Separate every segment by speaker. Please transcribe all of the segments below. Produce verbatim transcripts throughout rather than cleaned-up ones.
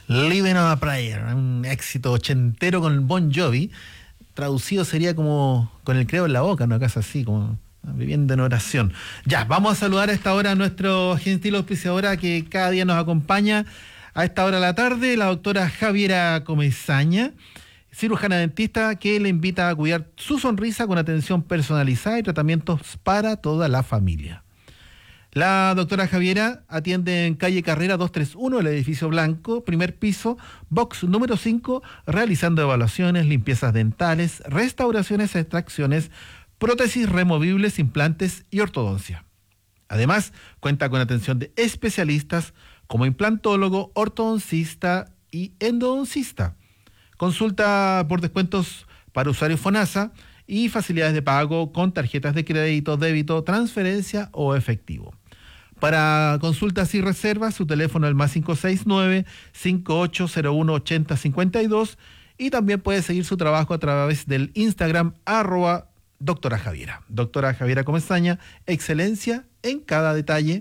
Speaker 1: Living on a Prayer, un éxito ochentero con Bon Jovi. Traducido sería como con el credo en la boca, una cosa así, como viviendo en oración. Ya, vamos a saludar a esta hora a nuestro gentil auspiciadora que cada día nos acompaña a esta hora de la tarde, la doctora Javiera Comesaña, cirujana dentista que le invita a cuidar su sonrisa con atención personalizada y tratamientos para toda la familia. La doctora Javiera atiende en calle Carrera doscientos treinta y uno, el edificio blanco, primer piso, box número cinco, realizando evaluaciones, limpiezas dentales, restauraciones, extracciones, prótesis removibles, implantes y ortodoncia. Además, cuenta con atención de especialistas como implantólogo, ortodoncista y endodoncista. Consulta por descuentos para usuarios FONASA y facilidades de pago con tarjetas de crédito, débito, transferencia o efectivo. Para consultas y reservas, su teléfono es el más cinco seis nueve, cinco ocho cero uno, ocho cero cinco dos y también puede seguir su trabajo a través del Instagram arroba doctora Javiera. Doctora Javiera Comesaña, excelencia en cada detalle.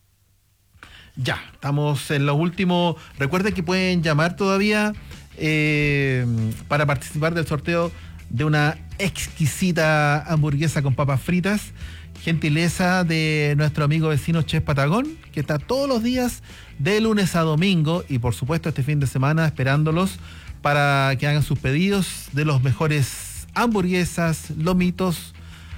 Speaker 1: Ya, estamos en los últimos. Recuerden que pueden llamar todavía eh, para participar del sorteo de una exquisita hamburguesa con papas fritas, gentileza de nuestro amigo vecino Chef Patagón, que está todos los días de lunes a domingo y por supuesto este fin de semana esperándolos para que hagan sus pedidos de los mejores hamburguesas, lomitos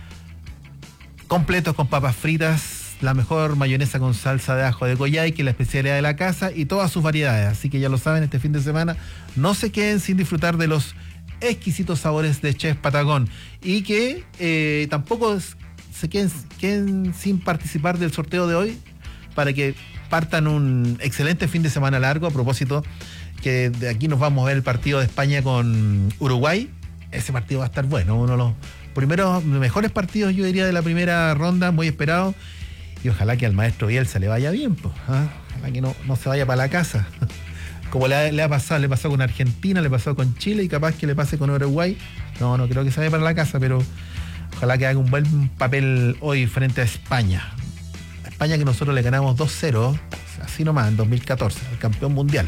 Speaker 1: completos con papas fritas, la mejor mayonesa con salsa de ajo de Goyay, que es la especialidad de la casa, y todas sus variedades. Así que ya lo saben, este fin de semana no se queden sin disfrutar de los exquisitos sabores de Chef Patagón y que eh, tampoco se queden, queden sin participar del sorteo de hoy para que partan un excelente fin de semana largo. A propósito que de aquí nos vamos a ver el partido de España con Uruguay. Ese partido va a estar bueno, uno de los primeros mejores partidos, yo diría, de la primera ronda, muy esperado, y ojalá que al maestro Bielsa le vaya bien, pues, ¿eh? Ojalá que no, no se vaya para la casa como le ha, le ha pasado, le pasó con Argentina, le pasó con Chile y capaz que le pase con Uruguay. No, no creo que se vaya para la casa, pero ojalá que haga un buen papel hoy frente a España. A España que nosotros le ganamos dos cero, así nomás, en dos mil catorce, el campeón mundial.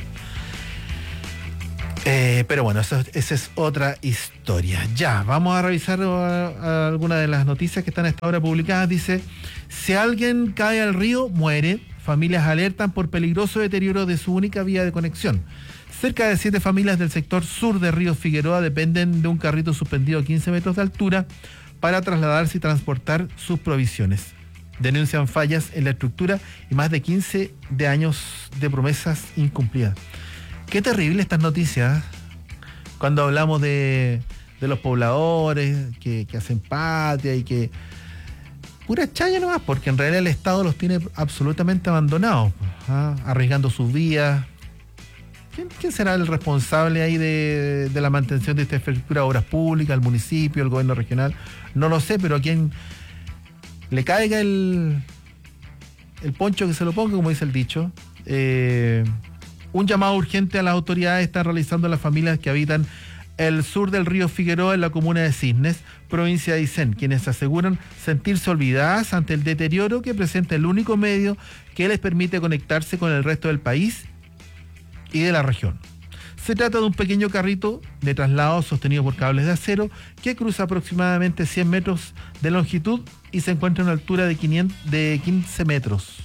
Speaker 1: Eh, pero bueno, eso, esa es otra historia. Ya, vamos a revisar uh, algunas de las noticias que están a esta hora publicadas. Dice, si alguien cae al río, muere. Familias alertan por peligroso deterioro de su única vía de conexión. Cerca de siete familias del sector sur de Río Figueroa dependen de un carrito suspendido a quince metros de altura para trasladarse y transportar sus provisiones. Denuncian fallas en la estructura y más de quince de años de promesas incumplidas. Qué terrible estas noticias, ¿eh? Cuando hablamos de, de los pobladores que, que hacen patria y que... Pura chaya nomás, porque en realidad el Estado los tiene absolutamente abandonados, ¿ah? Arriesgando sus vías. ¿Quién, ¿Quién será el responsable ahí de, de la mantención de esta infraestructura de obras públicas? ¿El municipio, el gobierno regional? No lo sé, pero a quien le caiga el, el poncho que se lo ponga, como dice el dicho. Eh, un llamado urgente a las autoridades están realizando las familias que habitan el sur del río Figueroa en la comuna de Cisnes, provincia de Aysén, quienes aseguran sentirse olvidadas ante el deterioro que presenta el único medio que les permite conectarse con el resto del país y de la región. Se trata de un pequeño carrito de traslado sostenido por cables de acero que cruza aproximadamente cien metros de longitud y se encuentra a una altura de, quinientos, de quince metros.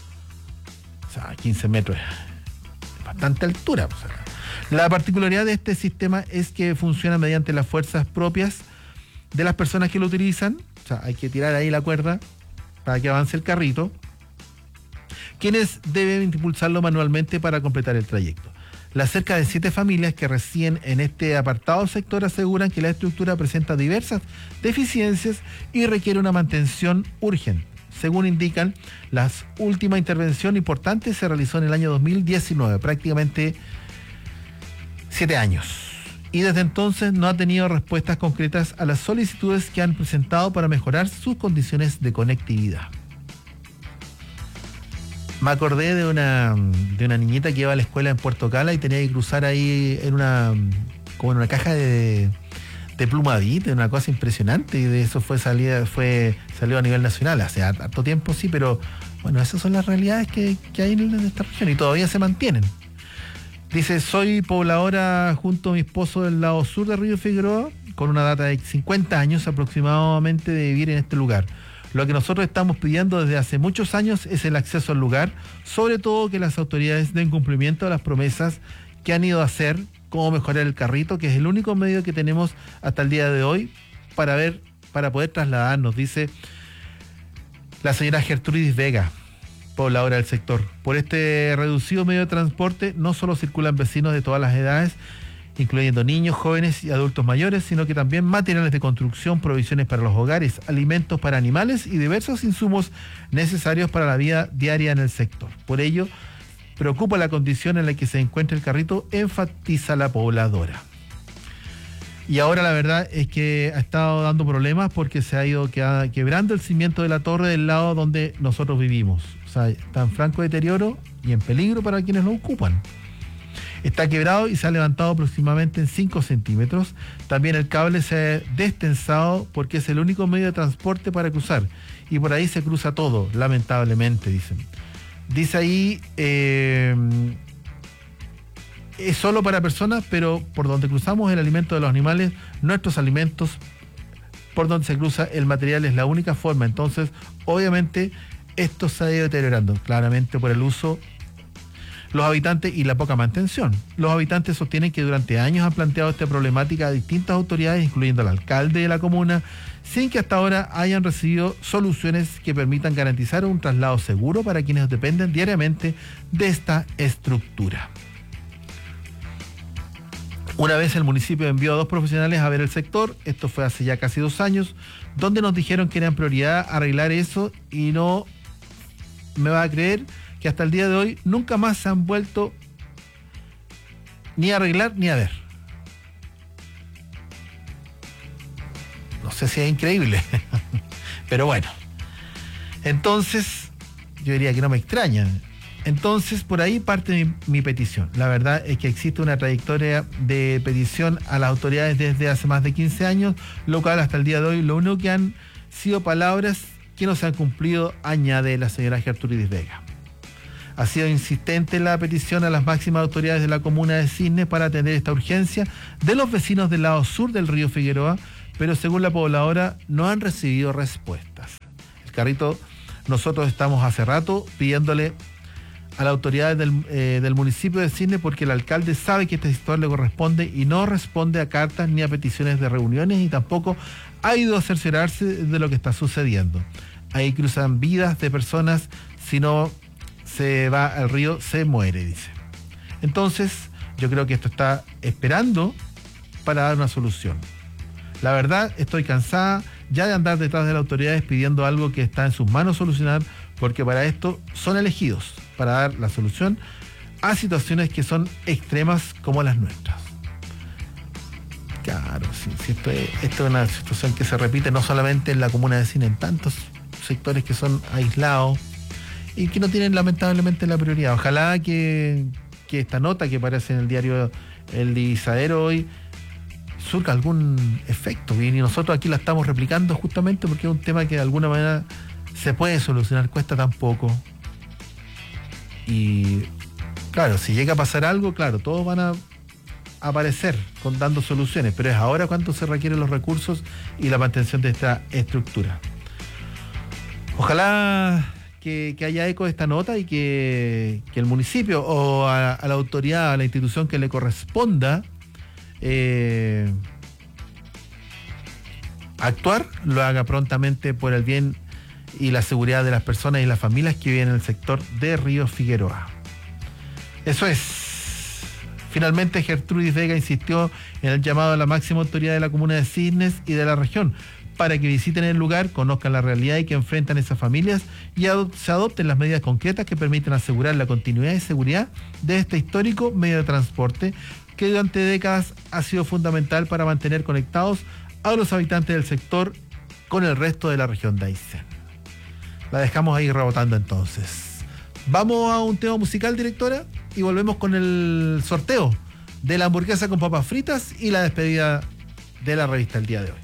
Speaker 1: O sea, quince metros es bastante altura, o sea. La particularidad de este sistema es que funciona mediante las fuerzas propias de las personas que lo utilizan. O sea, hay que tirar ahí la cuerda para que avance el carrito, quienes deben impulsarlo manualmente para completar el trayecto. Las cerca de siete familias que residen en este apartado sector aseguran que la estructura presenta diversas deficiencias y requiere una mantención urgente. Según indican, la última intervención importante se realizó en el año dos mil diecinueve, prácticamente siete años, y desde entonces no ha tenido respuestas concretas a las solicitudes que han presentado para mejorar sus condiciones de conectividad. Me acordé de una de una niñita que iba a la escuela en Puerto Cala y tenía que cruzar ahí en una como en una caja de, de Plumavit, una cosa impresionante, y de eso fue salida, fue salió a nivel nacional hace harto tiempo, sí, pero bueno, esas son las realidades que, que hay en esta región y todavía se mantienen. Dice, soy pobladora junto a mi esposo del lado sur de Río Figueroa, con una data de cincuenta años aproximadamente de vivir en este lugar. Lo que nosotros estamos pidiendo desde hace muchos años es el acceso al lugar, sobre todo que las autoridades den cumplimiento a las promesas que han ido a hacer, cómo mejorar el carrito, que es el único medio que tenemos hasta el día de hoy para ver, para poder trasladarnos, dice la señora Gertrudis Vega, pobladora del sector. Por este reducido medio de transporte no solo circulan vecinos de todas las edades, incluyendo niños, jóvenes y adultos mayores, sino que también materiales de construcción, provisiones para los hogares, alimentos para animales y diversos insumos necesarios para la vida diaria en el sector. Por ello, preocupa la condición en la que se encuentra el carrito, enfatiza la pobladora. Y ahora la verdad es que ha estado dando problemas porque se ha ido quebrando el cimiento de la torre del lado donde nosotros vivimos. O sea, está en franco deterioro y en peligro para quienes lo ocupan. Está quebrado y se ha levantado aproximadamente en cinco centímetros. También el cable se ha destensado porque es el único medio de transporte para cruzar. Y por ahí se cruza todo, lamentablemente, dicen. Dice ahí, eh, es solo para personas, pero por donde cruzamos el alimento de los animales, nuestros alimentos, por donde se cruza el material es la única forma. Entonces, obviamente, esto se ha ido deteriorando, claramente por el uso los habitantes y la poca mantención. Los habitantes sostienen que durante años han planteado esta problemática a distintas autoridades, incluyendo al alcalde de la comuna, sin que hasta ahora hayan recibido soluciones que permitan garantizar un traslado seguro para quienes dependen diariamente de esta estructura. Una vez el municipio envió a dos profesionales a ver el sector, esto fue hace ya casi dos años, donde nos dijeron que era en prioridad arreglar eso y no me va a creer que hasta el día de hoy nunca más se han vuelto ni a arreglar ni a ver. No sé si es increíble, pero bueno. Entonces, yo diría que no me extraña. Entonces, por ahí parte mi, mi petición. La verdad es que existe una trayectoria de petición a las autoridades desde hace más de quince años, lo cual hasta el día de hoy lo único que han sido palabras que no se han cumplido, añade la señora Gertrudis Vega. Ha sido insistente la petición a las máximas autoridades de la comuna de Cisnes para atender esta urgencia de los vecinos del lado sur del río Figueroa, pero según la pobladora no han recibido respuestas. El carrito, nosotros estamos hace rato pidiéndole a las autoridades del, eh, del municipio de Cisnes porque el alcalde sabe que este sector le corresponde y no responde a cartas ni a peticiones de reuniones y tampoco ha ido a cerciorarse de lo que está sucediendo. Ahí cruzan vidas de personas, si no se va al río, se muere, dice. Entonces, yo creo que esto está esperando para dar una solución. La verdad, estoy cansada ya de andar detrás de las autoridades pidiendo algo que está en sus manos solucionar, porque para esto son elegidos, para dar la solución a situaciones que son extremas como las nuestras. Claro, sí, sí, esto, es, esto es una situación que se repite no solamente en la comuna de Cisnes, en tantos sectores que son aislados y que no tienen lamentablemente la prioridad. Ojalá que, que esta nota que aparece en el diario El Divisadero hoy surca algún efecto, y nosotros aquí la estamos replicando justamente porque es un tema que de alguna manera se puede solucionar, cuesta tan poco. Y claro, si llega a pasar algo, claro, todos van a aparecer con, dando soluciones, pero es ahora cuando se requieren los recursos y la mantención de esta estructura. Ojalá que, que haya eco de esta nota y que, que el municipio o a, a la autoridad, a la institución que le corresponda eh, actuar, lo haga prontamente por el bien y la seguridad de las personas y las familias que viven en el sector de Río Figueroa. Eso es. Finalmente, Gertrudis Vega insistió en el llamado a la máxima autoridad de la comuna de Cisnes y de la región para que visiten el lugar, conozcan la realidad y que enfrentan esas familias y adop- se adopten las medidas concretas que permiten asegurar la continuidad y seguridad de este histórico medio de transporte que durante décadas ha sido fundamental para mantener conectados a los habitantes del sector con el resto de la región de Aysén. La dejamos ahí rebotando entonces. Vamos a un tema musical, directora, y volvemos con el sorteo de la hamburguesa con papas fritas y la despedida de la revista el día de hoy.